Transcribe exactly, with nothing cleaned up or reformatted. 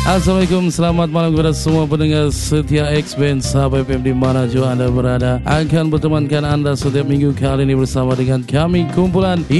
Assalamualaikum, selamat malam kepada semua pendengar setia X-Band Sahabat F M di mana juga anda berada. Akan bertemankan anda setiap minggu kali ini bersama dengan kami kumpulan